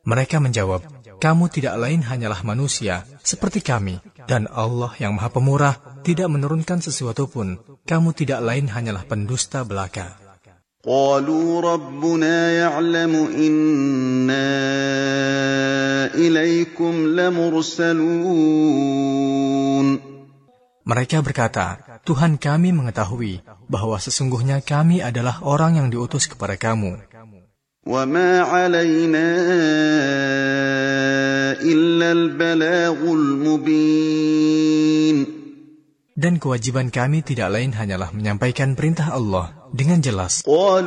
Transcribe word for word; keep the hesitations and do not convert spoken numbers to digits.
Mereka menjawab, kamu tidak lain hanyalah manusia, seperti kami. Dan Allah yang Maha Pemurah tidak menurunkan sesuatu pun. Kamu tidak lain hanyalah pendusta belaka. قالوا ربنا يعلم إنا إليكم لمرسلون. Mereka berkata, Tuhan kami mengetahui bahwa sesungguhnya kami adalah orang yang diutus kepada kamu. وَمَا عَلَيْنَا إِلَّا الْبَلَاغُ الْمُبِينُ. Dan kewajiban kami tidak lain hanyalah menyampaikan perintah Allah dengan jelas.